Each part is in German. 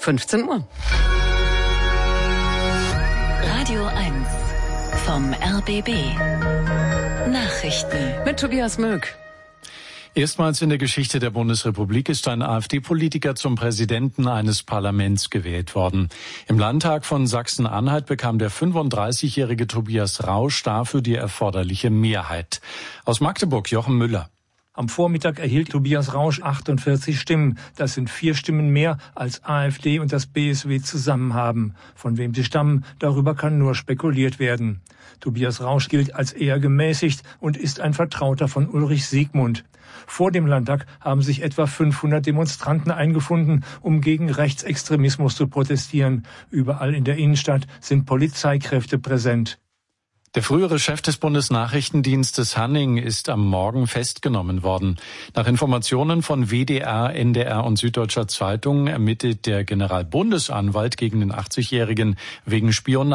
15 Uhr. Radio 1 vom RBB. Nachrichten Mit Tobias Möck. Erstmals in der Geschichte der Bundesrepublik ist ein AfD-Politiker zum Präsidenten eines Parlaments gewählt worden. Im Landtag von Sachsen-Anhalt bekam der 35-jährige Tobias Rausch dafür die erforderliche Mehrheit. Aus Magdeburg Jochen Müller. Am Vormittag erhielt Tobias Rausch 48 Stimmen. Das sind 4 Stimmen mehr, als AfD und das BSW zusammen haben. Von wem sie stammen, darüber kann nur spekuliert werden. Tobias Rausch gilt als eher gemäßigt und ist ein Vertrauter von Ulrich Siegmund. Vor dem Landtag haben sich etwa 500 Demonstranten eingefunden, um gegen Rechtsextremismus zu protestieren. Überall in der Innenstadt sind Polizeikräfte präsent. Der frühere Chef des Bundesnachrichtendienstes Hanning ist am Morgen festgenommen worden. Nach Informationen von WDR, NDR und Süddeutscher Zeitung ermittelt der Generalbundesanwalt gegen den 80-Jährigen wegen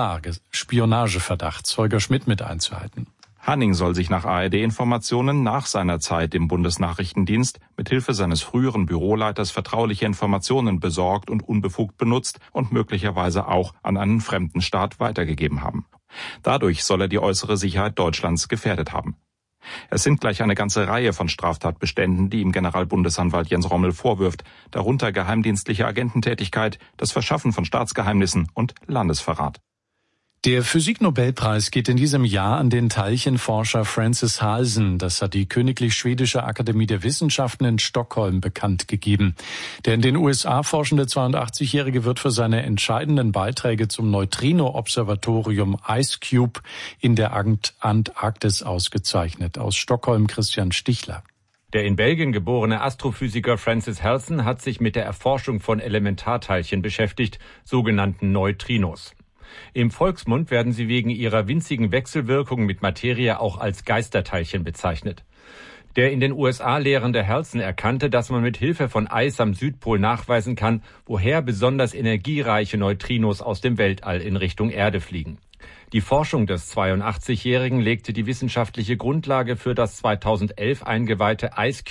Spionageverdachts. Holger Schmidt mit einzuhalten. Hanning soll sich nach ARD-Informationen nach seiner Zeit im Bundesnachrichtendienst mit Hilfe seines früheren Büroleiters vertrauliche Informationen besorgt und unbefugt benutzt und möglicherweise auch an einen fremden Staat weitergegeben haben. Dadurch soll er die äußere Sicherheit Deutschlands gefährdet haben. Es sind gleich eine ganze Reihe von Straftatbeständen, die ihm Generalbundesanwalt Jens Rommel vorwirft, darunter geheimdienstliche Agententätigkeit, das Verschaffen von Staatsgeheimnissen und Landesverrat. Der Physiknobelpreis geht in diesem Jahr an den Teilchenforscher Francis Halsen. Das hat die Königlich Schwedische Akademie der Wissenschaften in Stockholm bekannt gegeben. Der in den USA forschende 82-Jährige wird für seine entscheidenden Beiträge zum Neutrino-Observatorium IceCube in der Antarktis ausgezeichnet. Aus Stockholm Christian Stichler. Der in Belgien geborene Astrophysiker Francis Halsen hat sich mit der Erforschung von Elementarteilchen beschäftigt, sogenannten Neutrinos. Im Volksmund werden sie wegen ihrer winzigen Wechselwirkung mit Materie auch als Geisterteilchen bezeichnet. Der in den USA lehrende Halsen erkannte, dass man mit Hilfe von Eis am Südpol nachweisen kann, woher besonders energiereiche Neutrinos aus dem Weltall in Richtung Erde fliegen. Die Forschung des 82-Jährigen legte die wissenschaftliche Grundlage für das 2011 eingeweihte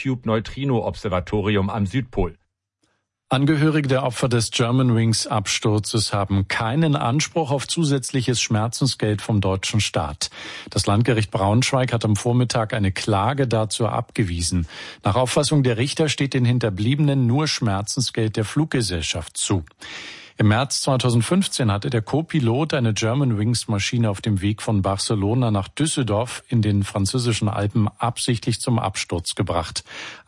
IceCube-Neutrino-Observatorium am Südpol. Angehörige der Opfer des Germanwings-Absturzes haben keinen Anspruch auf zusätzliches Schmerzensgeld vom deutschen Staat. Das Landgericht Braunschweig hat am Vormittag eine Klage dazu abgewiesen. Nach Auffassung der Richter steht den Hinterbliebenen nur Schmerzensgeld der Fluggesellschaft zu. Im März 2015 hatte der Co-Pilot eine Germanwings-Maschine auf dem Weg von Barcelona nach Düsseldorf in den französischen Alpen absichtlich zum Absturz gebracht.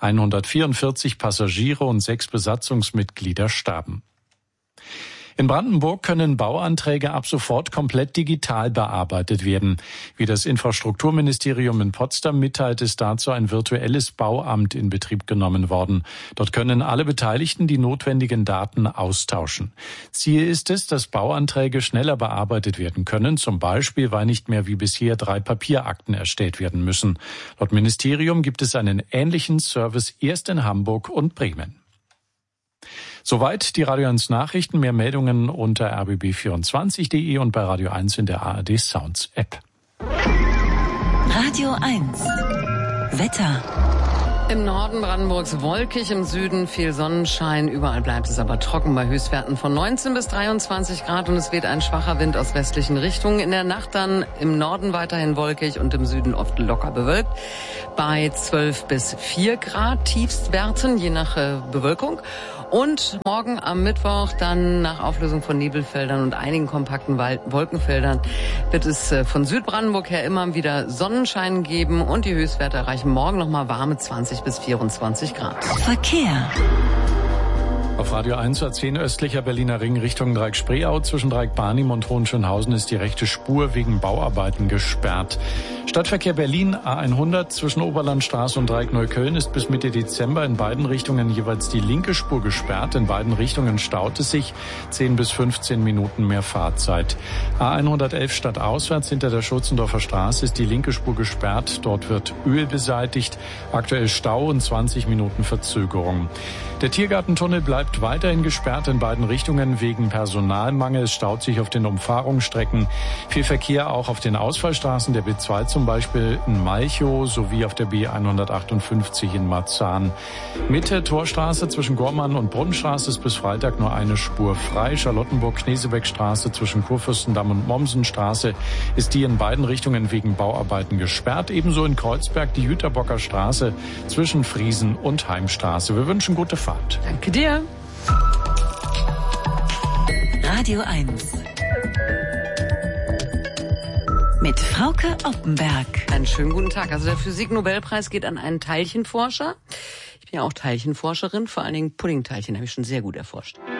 144 Passagiere und 6 Besatzungsmitglieder starben. In Brandenburg können Bauanträge ab sofort komplett digital bearbeitet werden. Wie das Infrastrukturministerium in Potsdam mitteilt, ist dazu ein virtuelles Bauamt in Betrieb genommen worden. Dort können alle Beteiligten die notwendigen Daten austauschen. Ziel ist es, dass Bauanträge schneller bearbeitet werden können, zum Beispiel, weil nicht mehr wie bisher 3 Papierakten erstellt werden müssen. Laut Ministerium gibt es einen ähnlichen Service erst in Hamburg und Bremen. Soweit die Radio 1 Nachrichten. Mehr Meldungen unter rbb24.de und bei Radio 1 in der ARD Sounds App. Radio 1 Wetter. Im Norden Brandenburgs wolkig, im Süden viel Sonnenschein. Überall bleibt es aber trocken bei Höchstwerten von 19 bis 23 Grad und es weht ein schwacher Wind aus westlichen Richtungen. In der Nacht dann im Norden weiterhin wolkig und im Süden oft locker bewölkt. Bei 12 bis 4 Grad Tiefstwerten, je nach Bewölkung. Und morgen am Mittwoch dann nach Auflösung von Nebelfeldern und einigen kompakten Wolkenfeldern wird es von Südbrandenburg her immer wieder Sonnenschein geben und die Höchstwerte erreichen morgen nochmal warme 20 bis 24 Grad. Verkehr. Auf Radio 1 A10 östlicher Berliner Ring Richtung Dreieck-Spreeau zwischen Dreieck-Barnim und Hohenschönhausen ist die rechte Spur wegen Bauarbeiten gesperrt. Stadtverkehr Berlin A100 zwischen Oberlandstraße und Dreieck-Neukölln ist bis Mitte Dezember in beiden Richtungen jeweils die linke Spur gesperrt. In beiden Richtungen staut es sich 10 bis 15 Minuten mehr Fahrzeit. A111 stadtauswärts hinter der Schulzendorfer Straße ist die linke Spur gesperrt. Dort wird Öl beseitigt. Aktuell Stau und 20 Minuten Verzögerung. Der Tiergartentunnel bleibt bleibt weiterhin gesperrt in beiden Richtungen wegen Personalmangel. Es staut sich auf den Umfahrungsstrecken. Viel Verkehr auch auf den Ausfallstraßen der B2 zum Beispiel in Malchow sowie auf der B158 in Marzahn. Mitte Torstraße zwischen Gormann und Brunnenstraße ist bis Freitag nur eine Spur frei. Charlottenburg-Knesebeck-Straße zwischen Kurfürstendamm und Mommsenstraße ist die in beiden Richtungen wegen Bauarbeiten gesperrt. Ebenso in Kreuzberg die Jüterbocker Straße zwischen Friesen und Heimstraße. Wir wünschen gute Fahrt. Danke dir. Radio 1 mit Frauke Oppenberg. Einen schönen guten Tag. Also der Physiknobelpreis geht an einen Teilchenforscher. Ich bin ja auch Teilchenforscherin, vor allen Dingen Puddingteilchen habe ich schon sehr gut erforscht.